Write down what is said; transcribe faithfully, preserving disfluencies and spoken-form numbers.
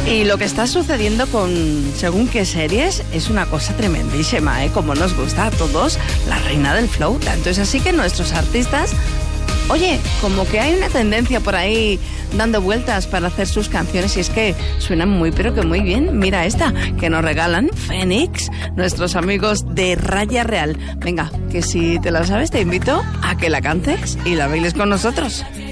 Y lo que está sucediendo con según qué series es una cosa tremendísima, ¿eh? Como nos gusta a todos, la reina del flow. Tanto es así que nuestros artistas, oye, como que hay una tendencia por ahí dando vueltas para hacer sus canciones y es que suenan muy pero que muy bien. Mira esta que nos regalan Fénix, nuestros amigos de Raya Real. Venga, que si te la sabes te invito a que la cantes y la bailes con nosotros.